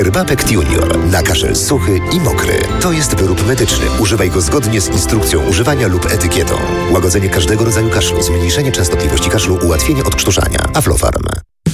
Herbapekt Junior na kaszel suchy i mokry. To jest wyrób medyczny. Używaj go zgodnie z instrukcją używania lub etykietą. Łagodzenie każdego rodzaju kaszlu, zmniejszenie częstotliwości kaszlu, ułatwienie odkrztuszania. Aflofarm.